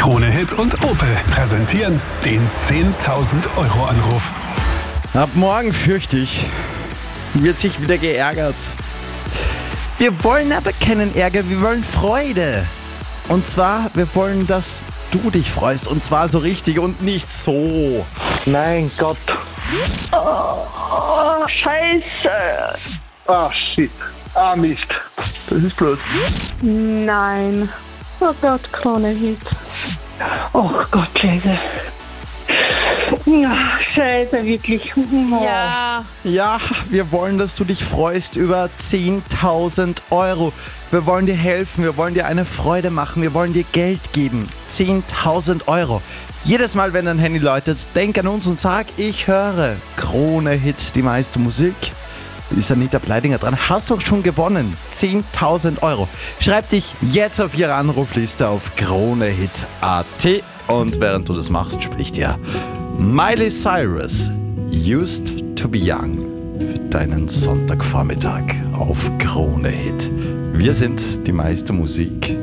Krone Hit und Opel präsentieren den 10.000 Euro Anruf. Ab morgen, fürchte ich, wird sich wieder geärgert. Wir wollen aber keinen Ärger, wir wollen Freude. Und zwar, wir wollen, dass du dich freust. Und zwar so richtig und nicht so. Mein Gott. Oh, Scheiße. Ah, shit. Ah, Mist. Das ist blöd. Nein. Oh Gott, Krone Hit. Oh Gott, Scheiße. Ja, Scheiße, wirklich. Oh. Ja, wir wollen, dass du dich freust über 10.000 Euro. Wir wollen dir helfen, wir wollen dir eine Freude machen, wir wollen dir Geld geben. 10.000 Euro. Jedes Mal, wenn dein Handy läutet, denk an uns und sag, ich höre Krone Hit, die meiste Musik. Ist Anita Bleidinger dran. Hast du schon gewonnen? 10.000 Euro. Schreib dich jetzt auf ihre Anrufliste auf kronehit.at. Und während du das machst, spricht dir Miley Cyrus, Used to be Young, für deinen Sonntagvormittag auf Krone Hit. Wir sind die meiste Musik.